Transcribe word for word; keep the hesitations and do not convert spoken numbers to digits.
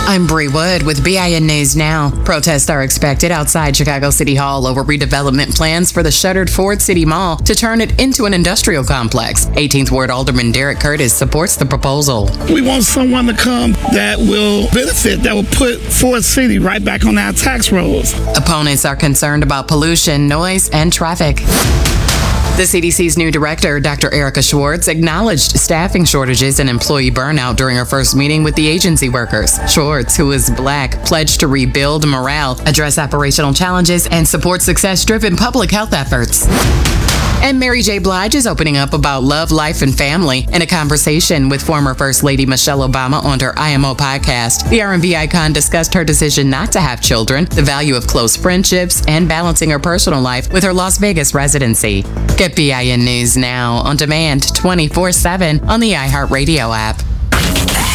I'm Bree Wood with B I N News Now. Protests are expected outside Chicago City Hall over redevelopment plans for the shuttered Ford City Mall to turn it into an industrial complex. eighteenth Ward Alderman Derek Curtis supports the proposal. We want someone to come that will benefit, that will put Ford City right back on our tax rolls. Opponents are concerned about pollution, noise, and traffic. The C D C's new director, Doctor Erica Schwartz, acknowledged staffing shortages and employee burnout during her first meeting with the agency workers. Schwartz, who is Black, pledged to rebuild morale, address operational challenges, and support success-driven public health efforts. And Mary J. Blige is opening up about love, life, and family in a conversation with former First Lady Michelle Obama on her I M O podcast. The R and B icon discussed her decision not to have children, the value of close friendships, and balancing her personal life with her Las Vegas residency. Get B I N News Now on demand twenty-four seven on the iHeartRadio app.